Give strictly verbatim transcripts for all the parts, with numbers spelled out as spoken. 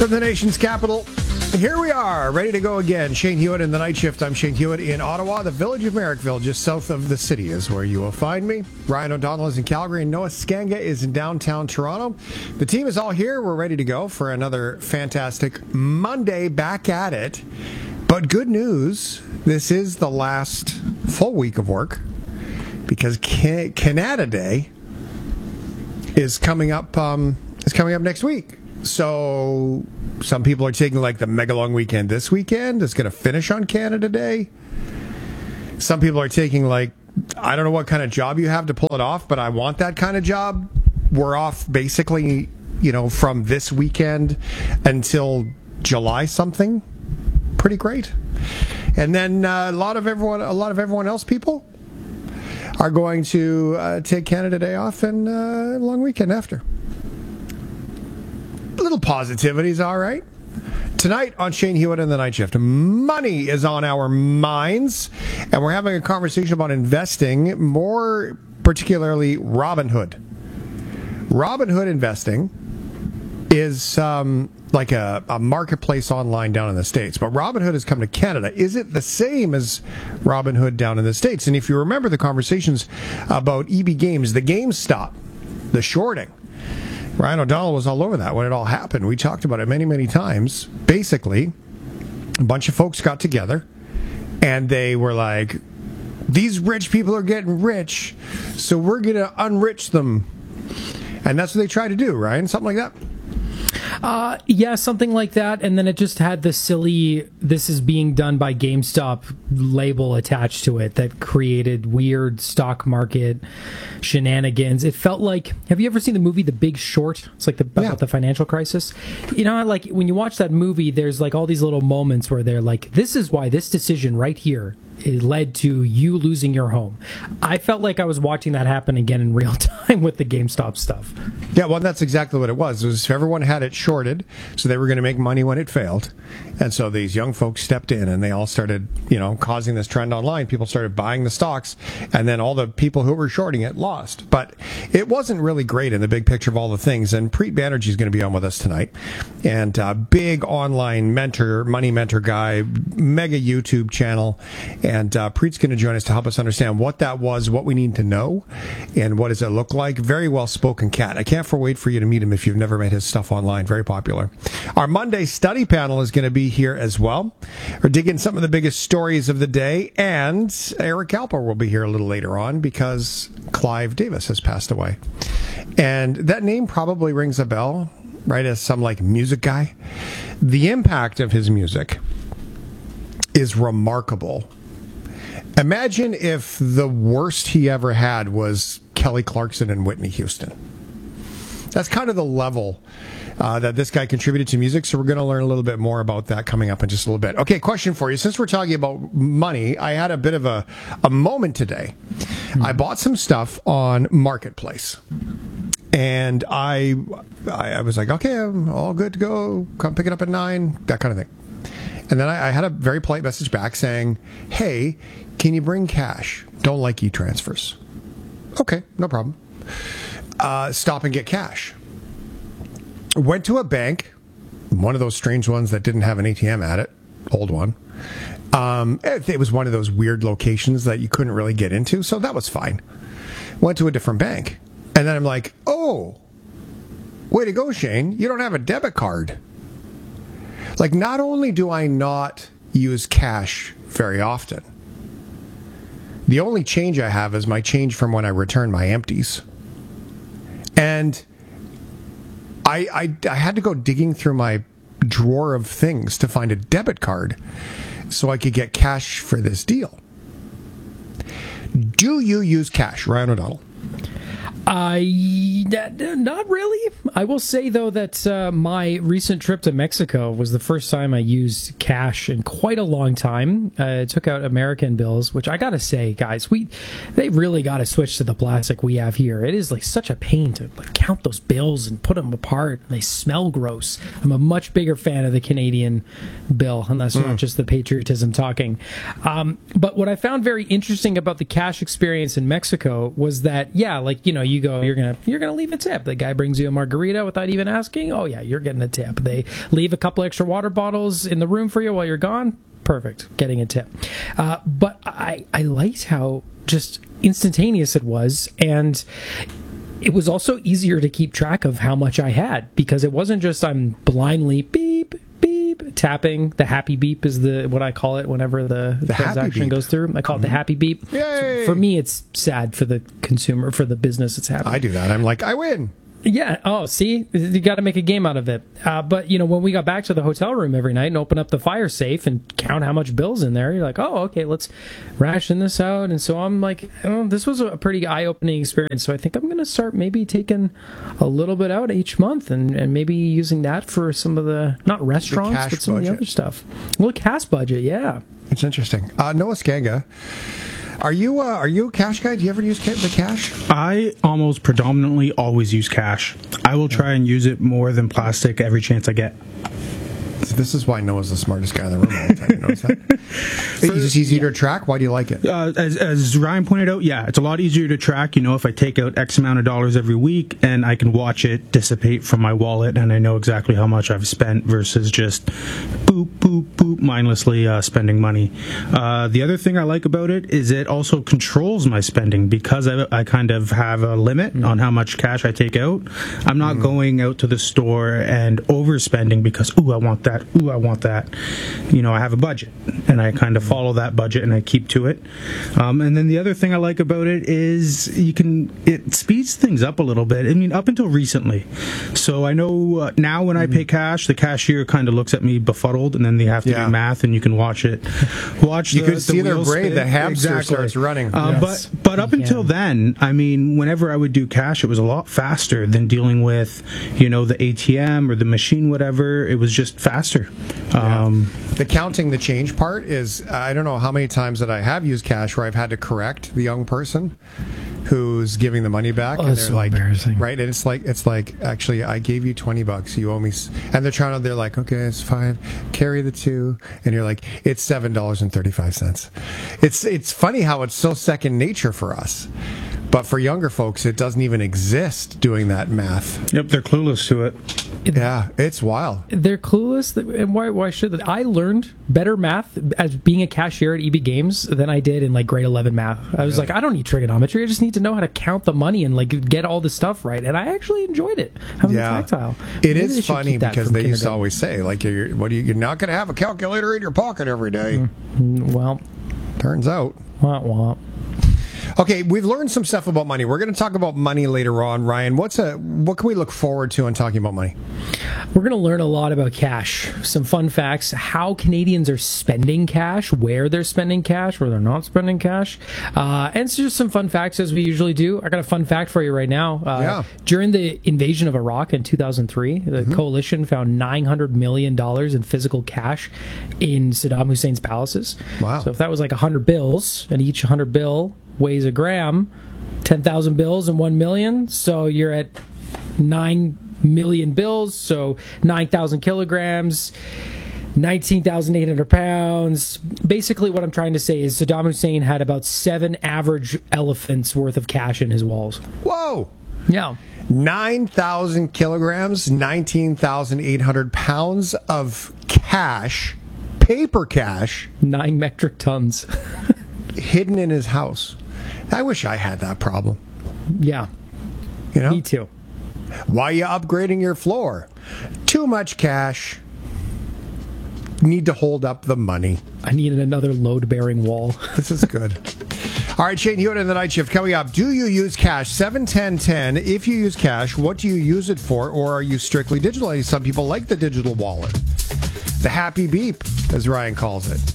From the nation's capital, here we are, ready to go again. Shane Hewitt in the night shift. I'm Shane Hewitt in Ottawa. The village of Merrickville, just south of the city, is where you will find me. Ryan O'Donnell is in Calgary, and Noah Skanga is in downtown Toronto. The team is all here. We're ready to go for another fantastic Monday, back at it. But good news, this is the last full week of work, because Can- Canada Day is coming up. Um, is coming up next week. So some people are taking like the mega long weekend this weekend. It's going to finish on Canada Day. Some people are taking like, I don't know what kind of job you have to pull it off, but I want that kind of job. We're off basically, you know, from this weekend until July something. Pretty great. And then uh, a lot of everyone, a lot of everyone else people are going to uh, take Canada Day off and uh, long weekend after. A little positivity is all right. Tonight on Shane Hewitt and the Night Shift, money is on our minds, and we're having a conversation about investing, more particularly Robinhood. Robinhood investing is um, like a, a marketplace online down in the States, but Robinhood has come to Canada. Is it the same as Robinhood down in the States? And if you remember the conversations about E B Games, the GameStop, the shorting, Ryan O'Donnell was all over that when it all happened. We talked about it many, many times. Basically, a bunch of folks got together and they were like, these rich people are getting rich, so we're going to unrich them. And that's what they try to do, Ryan? Something like that? Uh, yeah, something like that. And then it just had the silly, this is being done by GameStop label attached to it that created weird stock market shenanigans. It felt like, have you ever seen the movie The Big Short? It's like the, yeah. about the financial crisis. You know, like when you watch that movie, there's like all these little moments where they're like, this is why this decision right here it led to you losing your home. I felt like I was watching that happen again in real time with the GameStop stuff. Yeah, well, that's exactly what it was. It was everyone had it shorted, so they were going to make money when it failed. And so these young folks stepped in, and they all started, you know, causing this trend online. People started buying the stocks, and then all the people who were shorting it lost. But it wasn't really great in the big picture of all the things. And Preet Banerjee is going to be on with us tonight. And uh, big online mentor, money mentor guy, mega YouTube channel. And uh, Preet's going to join us to help us understand what that was, what we need to know, and what does it look like. Very well-spoken cat. I can't wait for you to meet him if you've never met his stuff online. Very popular. Our Monday study panel is going to be here as well. We're digging some of the biggest stories of the day, and Eric Alper will be here a little later on because Clive Davis has passed away. And that name probably rings a bell, right, as some like music guy. The impact of his music is remarkable. Imagine if the worst he ever had was Kelly Clarkson and Whitney Houston. That's kind of the level uh, that this guy contributed to music, so we're going to learn a little bit more about that coming up in just a little bit. Okay, question for you. Since we're talking about money, I had a bit of a, a moment today. Mm-hmm. I bought some stuff on Marketplace, and I, I I was like, okay, I'm all good to go. Come pick it up at nine, that kind of thing. And then I, I had a very polite message back saying, hey, can you bring cash? Don't like e-transfers. Okay, no problem. Uh, stop and get cash. Went to a bank, one of those strange ones that didn't have an A T M at it, old one. Um, it, it was one of those weird locations that you couldn't really get into, so that was fine. Went to a different bank. And then I'm like, oh, way to go, Shane. You don't have a debit card. Like, not only do I not use cash very often, the only change I have is my change from when I return my empties. And I, I, I had to go digging through my drawer of things to find a debit card so I could get cash for this deal. Do you use cash, Ryan O'Donnell? I not really. I will say though that uh, my recent trip to Mexico was the first time I used cash in quite a long time. Uh, I took out American bills, which I gotta say, guys, we they really got to switch to the plastic we have here. It is like such a pain to like, count those bills and put them apart. They smell gross. I'm a much bigger fan of the Canadian bill, and that's mm. not just the patriotism talking. Um, but what I found very interesting about the cash experience in Mexico was that, yeah, like you know. you go, you're gonna you're gonna leave a tip. The guy brings you a margarita without even asking. Oh yeah, you're getting a tip. They leave a couple extra water bottles in the room for you while you're gone. Perfect, getting a tip. Uh, but I I liked how just instantaneous it was, and it was also easier to keep track of how much I had, because it wasn't just I'm blindly beep beep tapping. The happy beep is the what I call it whenever the, the transaction goes through. I call it the happy beep. Yay! For me, it's sad. For the consumer, for the business, it's happy. I do that. I'm like, I win. Yeah. Oh, see, you got to make a game out of it. Uh, but you know, when we got back to the hotel room every night and open up the fire safe and count how much bill's in there, you're like, oh, okay, let's ration this out. And so I'm like, oh, this was a pretty eye-opening experience. So I think I'm going to start maybe taking a little bit out each month and, and maybe using that for some of the not restaurants, but some budget. Of the other stuff. A little cash budget, yeah. It's interesting. Uh, Noah Skanga. Are you uh, are you a cash guy? Do you ever use ca- the cash? I almost predominantly always use cash. I will try and use it more than plastic every chance I get. This is why Noah's the smartest guy in the room all the time. You notice that? For, it's just easier yeah. to track. Why do you like it? Uh, as, as Ryan pointed out, yeah, it's a lot easier to track. You know, if I take out X amount of dollars every week and I can watch it dissipate from my wallet and I know exactly how much I've spent versus just boop, boop, boop, mindlessly uh, spending money. Uh, the other thing I like about it is it also controls my spending because I, I kind of have a limit mm. on how much cash I take out. I'm not mm. going out to the store and overspending because, ooh, I want that. Ooh, I want that. You know, I have a budget, and I kind of follow that budget, and I keep to it. Um, and then the other thing I like about it is you can it speeds things up a little bit. I mean, up until recently. So I know uh, now when I pay cash, the cashier kind of looks at me befuddled, and then they have to yeah. do math, and you can watch it. Watch. You the, can see the their brain. spin. The hamster exactly. starts running. Uh, yes. But but up yeah. until then, I mean, whenever I would do cash, it was a lot faster than dealing with, you know, the A T M or the machine, whatever. It was just faster. Um, yeah. The counting the change part is, I don't know how many times that I have used cash where I've had to correct the young person who's giving the money back. Oh, and that's they're so like, embarrassing. Right? And it's like, it's like, actually, I gave you twenty bucks. You owe me. S-. And they're trying to, they're like, okay, it's fine. Carry the two. And you're like, it's seven dollars and thirty-five cents. It's, it's funny how it's so second nature for us. But for younger folks, it doesn't even exist doing that math. Yep, they're clueless to it. Yeah, it's wild. They're clueless, and why? Why should they? I learned better math as being a cashier at E B Games than I did in like grade eleven math. I was really? like, I don't need trigonometry. I just need to know how to count the money and like get all the stuff right. And I actually enjoyed it. Having yeah, the tactile. It Maybe is funny because they used to always say, like, you're, what are you? You're not going to have a calculator in your pocket every day. Mm-hmm. Well, turns out. Wah, wah. Okay, we've learned some stuff about money. We're going to talk about money later on. Ryan, what's a what can we look forward to in talking about money? We're going to learn a lot about cash. Some fun facts, how Canadians are spending cash, where they're spending cash, where they're not spending cash. Uh, and it's just some fun facts as we usually do. I got a fun fact for you right now. Uh, yeah. During the invasion of Iraq in two thousand three, the mm-hmm. coalition found nine hundred million dollars in physical cash in Saddam Hussein's palaces. Wow. So if that was like one hundred bills, and each one hundred bill weighs a gram, ten thousand bills and one million, so you're at nine million bills, so nine thousand kilograms, nineteen thousand eight hundred pounds. Basically what I'm trying to say is Saddam Hussein had about seven average elephants worth of cash in his walls. Whoa! Yeah. nine thousand kilograms, nineteen thousand eight hundred pounds of cash, paper cash. Nine metric tons. Hidden in his house. I wish I had that problem. Yeah. You know? Me too. Why are you upgrading your floor? Too much cash. Need to hold up the money. I needed another load-bearing wall. This is good. All right, Shane Hewitt in the night shift coming up. Do you use cash? seven ten ten. If you use cash, what do you use it for? Or are you strictly digital? Some people like the digital wallet. The happy beep, as Ryan calls it.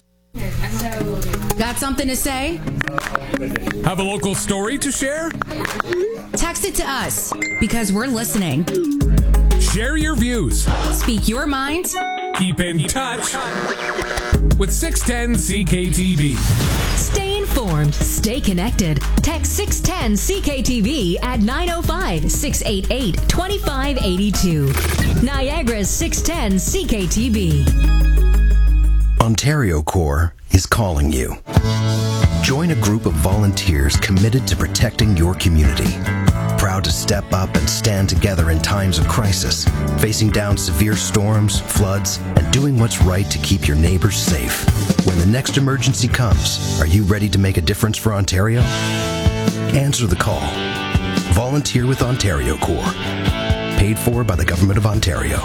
Got something to say? Have a local story to share? Text it to us because we're listening. Share your views. Speak your mind. Keep in touch with six ten C K T V. Stay informed. Stay connected. Text six ten C K T V at nine oh five, six eight eight, two five eight two. Niagara's six ten C K T V. Ontario Corps is calling you. Join a group of volunteers committed to protecting your community. Proud proud to step up and stand together in times of crisis, facing down severe storms, floods, and doing what's right to keep your neighbors safe. When the next emergency comes, are you ready to make a difference for Ontario? Answer the call. Volunteer with Ontario Corps. Paid for by the Government of Ontario.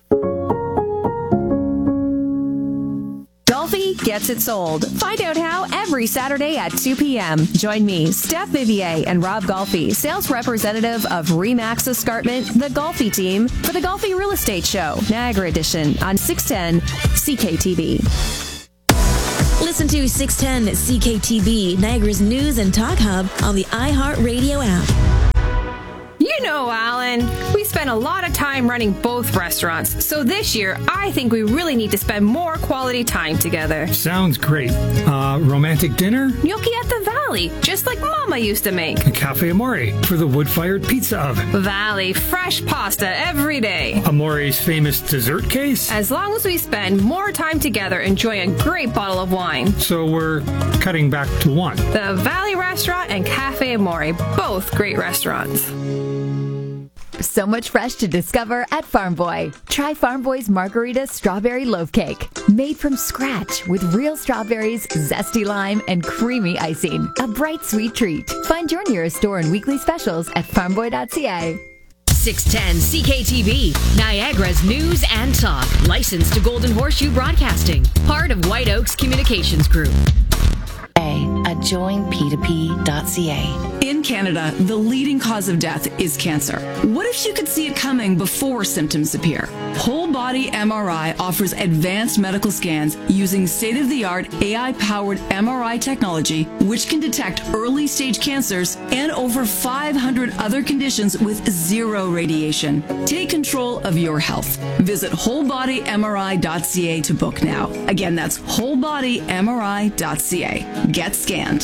Golfi gets it sold. Find out how every Saturday at two p.m. Join me, Steph Vivier, and Rob Golfi, sales representative of Remax Escarpment, the Golfi team, for the Golfi Real Estate Show, Niagara Edition, on six ten C K T V. Listen to six ten C K T V, Niagara's news and talk hub on the iHeartRadio app. You know, Alan, we spend a lot of time running both restaurants, so this year I think we really need to spend more quality time together. Sounds great. Uh, romantic dinner? Gnocchi at the Valley, just like Mama used to make. A Cafe Amore for the wood-fired pizza oven. Valley, fresh pasta every day. Amore's famous dessert case? As long as we spend more time together enjoying a great bottle of wine. So we're cutting back to one. The Valley Restaurant and Cafe Amore, both great restaurants. So much fresh to discover at Farm Boy. Try Farm Boy's Margarita Strawberry Loaf Cake. Made from scratch with real strawberries, zesty lime, and creamy icing. A bright, sweet treat. Find your nearest store and weekly specials at farm boy dot c a. six ten C K T V, Niagara's news and talk. Licensed to Golden Horseshoe Broadcasting. Part of White Oaks Communications Group. At join p two p dot c a. In Canada, the leading cause of death is cancer. What if you could see it coming before symptoms appear? Whole Body M R I offers advanced medical scans using state-of-the-art A I-powered M R I technology, which can detect early-stage cancers and over five hundred other conditions with zero radiation. Take control of your health. Visit whole body m r i dot c a to book now. Again, that's whole body m r i dot c a. Get scanned.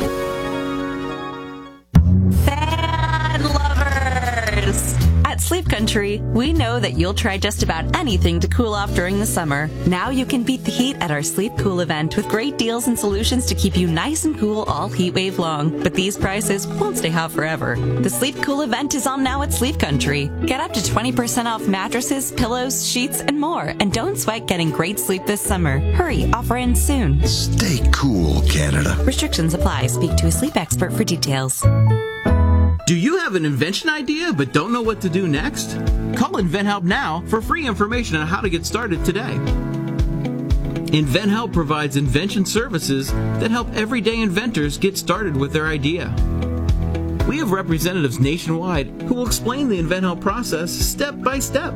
Fan lovers! At Sleep Country, we know that you'll try just about anything to cool off during the summer. Now you can beat the heat at our Sleep Cool event with great deals and solutions to keep you nice and cool all heat wave long. But these prices won't stay hot forever. The Sleep Cool event is on now at Sleep Country. Get up to twenty percent off mattresses, pillows, sheets, and more. And don't sweat getting great sleep this summer. Hurry, offer ends soon. Stay cool, Canada. Restrictions apply. Speak to a sleep expert for details. Do you have an invention idea but don't know what to do next? Call InventHelp now for free information on how to get started today. InventHelp provides invention services that help everyday inventors get started with their idea. We have representatives nationwide who will explain the InventHelp process step by step.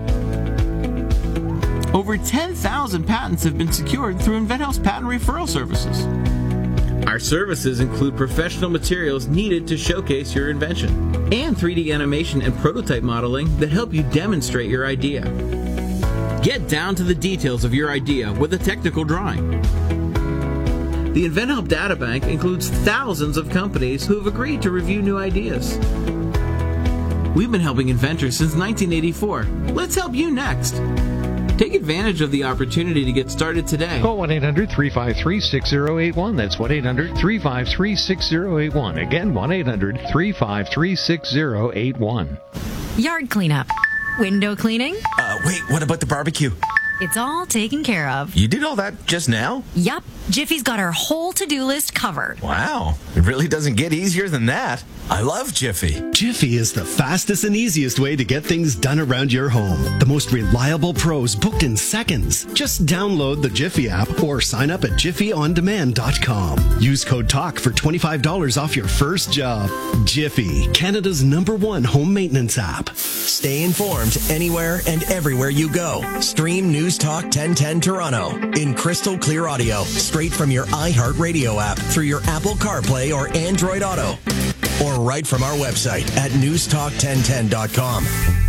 Over ten thousand patents have been secured through InventHelp's patent referral services. Our services include professional materials needed to showcase your invention and three D animation and prototype modeling that help you demonstrate your idea. Get down to the details of your idea with a technical drawing. The InventHelp Databank includes thousands of companies who have agreed to review new ideas. We've been helping inventors since nineteen eighty-four. Let's help you next. Take advantage of the opportunity to get started today. Call one eight hundred three five three six zero eight one. That's one eight hundred three five three six zero eight one. Again, one eight hundred three five three six zero eight one. Yard cleanup. Window cleaning. Uh, wait, what about the barbecue? It's all taken care of. You did all that just now? Yup. Jiffy's got our whole to-do list covered. Wow. It really doesn't get easier than that. I love Jiffy. Jiffy is the fastest and easiest way to get things done around your home. The most reliable pros booked in seconds. Just download the Jiffy app or sign up at jiffy on demand dot com. Use code TALK for twenty-five dollars off your first job. Jiffy, Canada's number one home maintenance app. Stay informed anywhere and everywhere you go. Stream News Talk ten ten Toronto in crystal clear audio straight from your iHeartRadio app through your Apple CarPlay or Android Auto. Or right from our website at news talk ten ten dot com.